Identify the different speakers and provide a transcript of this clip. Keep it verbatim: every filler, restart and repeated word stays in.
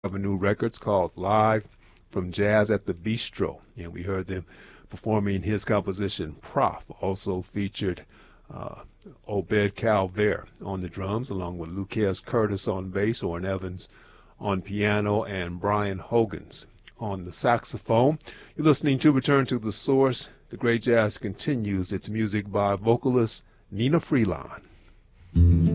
Speaker 1: Avenue Records called Live from Jazz at the Bistro. And we heard them performing his composition Prof. Also featured uh, Obed Calvert on the drums, along with Lucas Curtis on bass, Orrin Evans on piano, and Brian Hogans on the saxophone. You're listening to Return to the Source. The Great Jazz continues its music by vocalist Nina Freelon.